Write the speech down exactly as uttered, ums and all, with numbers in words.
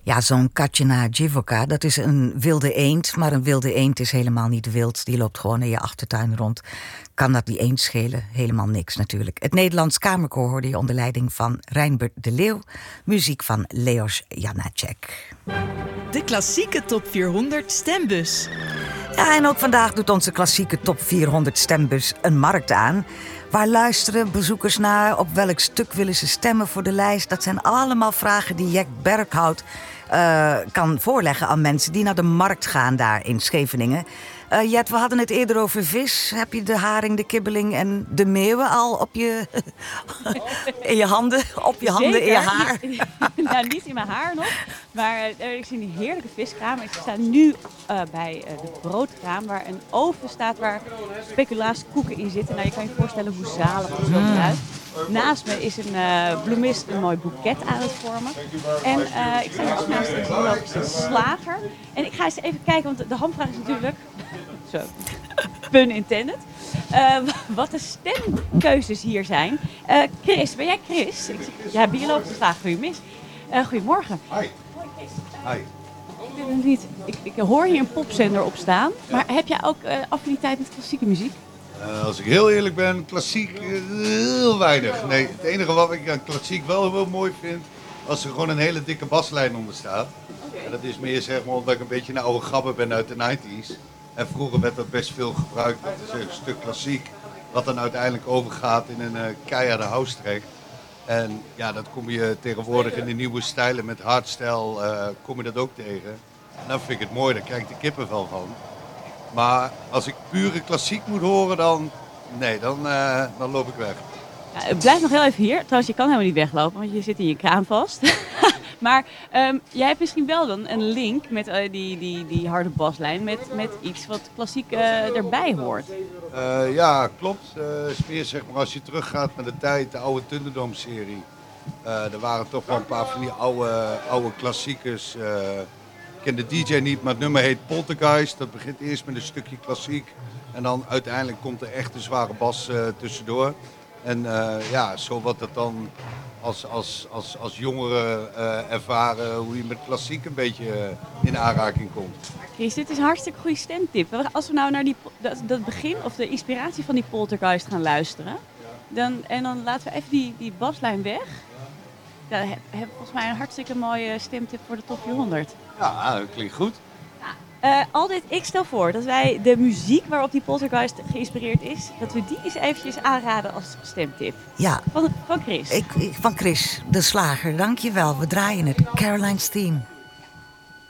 Ja, zo'n Katjana Dziwoka, dat is een wilde eend. Maar een wilde eend is helemaal niet wild. Die loopt gewoon in je achtertuin rond. Kan dat die eend schelen? Helemaal niks natuurlijk. Het Nederlands Kamerkoor hoorde je onder leiding van Reinbert de Leeuw. Muziek van Leos Janáček. De klassieke top vierhonderd stembus. Ja, en ook vandaag doet onze klassieke top vierhonderd stembus een markt aan. Waar luisteren bezoekers naar? Op welk stuk willen ze stemmen voor de lijst? Dat zijn allemaal vragen die Jack Berghout uh, kan voorleggen aan mensen die naar de markt gaan daar in Scheveningen. Uh, Jet, we hadden het eerder over vis. Heb je de haring, de kibbeling en de meeuwen al op je, in je handen, op je handen, Zeker. in je haar? Nou, niet in mijn haar nog. Maar uh, ik zie een heerlijke viskraam. Ik sta nu uh, bij uh, de broodkraam waar een oven staat waar speculaaskoeken in zitten. Nou, je kan je voorstellen hoe zalig het zo eruit. Naast me is een uh, bloemist een mooi boeket aan het vormen. En uh, ik sta hier ook naast een biologische slager. En ik ga eens even kijken, want de hamvraag is natuurlijk... Zo, pun intended. Uh, wat de stemkeuzes hier zijn. Uh, Chris, ben jij Chris? Ik, ja, biologische slager, goedemiddag. Uh, goedemorgen. Hi. Hi. Ik, ben niet, ik, ik hoor hier een popzender op staan. Maar heb jij ook uh, affiniteit met klassieke muziek? Uh, als ik heel eerlijk ben, klassiek uh, heel weinig. Nee, het enige wat ik aan klassiek wel heel mooi vind, als er gewoon een hele dikke baslijn onder staat. Okay. En dat is meer zeg maar omdat ik een beetje een oude grabber ben uit de negentig. En vroeger werd dat best veel gebruikt. Dat is een stuk klassiek, wat dan uiteindelijk overgaat in een uh, keiharde house track. En ja, dat kom je tegenwoordig in de nieuwe stijlen met hardstyle, uh, kom je dat ook tegen. En dan vind ik het mooi, daar krijg ik de kippenvel van. Maar als ik pure klassiek moet horen, dan, nee, dan, uh, dan loop ik weg. Ja, blijf nog heel even hier. Trouwens, je kan helemaal niet weglopen, want je zit in je kraan vast. Maar um, jij hebt misschien wel dan een link met uh, die, die, die harde baslijn met, met iets wat klassiek uh, erbij hoort. Uh, ja, klopt. Uh, meer zeg maar als je teruggaat naar de tijd, de oude Thunderdome-serie. Uh, er waren toch wel een paar van die oude, oude klassiekers. Uh, ik ken de D J niet, maar het nummer heet Poltergeist. Dat begint eerst met een stukje klassiek. En dan uiteindelijk komt er echt een zware bas uh, tussendoor. En uh, ja, zo wordt het dan als, als, als, als jongeren uh, ervaren hoe je met klassiek een beetje uh, in aanraking komt. Chris, dit is een hartstikke goede stemtip. Als we nou naar die, dat, dat begin of de inspiratie van die Poltergeist gaan luisteren. Dan, en dan laten we even die, die baslijn weg. Dan heb je volgens mij een hartstikke mooie stemtip voor de top vierhonderd. Ja, dat klinkt goed. Uh, Aldit, ik stel voor dat wij de muziek waarop die Poltergeist geïnspireerd is, dat we die eens eventjes aanraden als stemtip. Ja. Van, van Chris. Ik, van Chris, de slager. Dankjewel. We draaien het. Caroline's Theme.